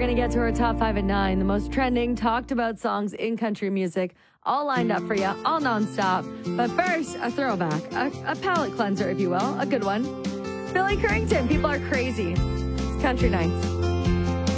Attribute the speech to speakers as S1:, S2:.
S1: going to get to our top 5 at 9, the most trending, talked about songs in country music, all lined up for you, all nonstop. But first, a throwback, a palate cleanser, if you will, a good one. Billy Currington, People Are Crazy. It's Country Nights.